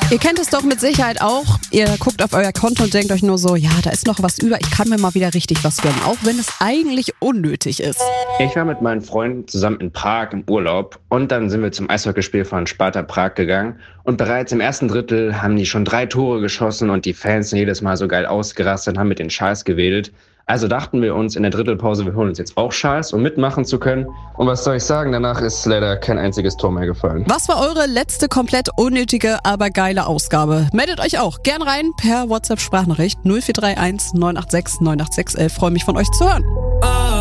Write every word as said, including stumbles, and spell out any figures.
Ihr kennt es doch mit Sicherheit auch. Ihr guckt auf euer Konto und denkt euch nur so, ja, da ist noch was über. Ich kann mir mal wieder richtig was gönnen, auch wenn es eigentlich unnötig ist. Ich war mit meinen Freunden zusammen in Prag im Urlaub und dann sind wir zum Eishockeyspiel von Sparta Prag gegangen. Und bereits im ersten Drittel haben die schon drei Tore geschossen und die Fans sind jedes Mal so geil ausgerastet und haben mit den Schals gewedelt. Also dachten wir uns in der Drittelpause, wir holen uns jetzt auch Schals, um mitmachen zu können. Und was soll ich sagen, danach ist leider kein einziges Tor mehr gefallen. Was war eure letzte komplett unnötige, aber geile Ausgabe? Meldet euch auch gern rein per WhatsApp-Sprachnachricht null vier drei eins neun acht sechs neun acht sechs eins. Freue mich von euch zu hören.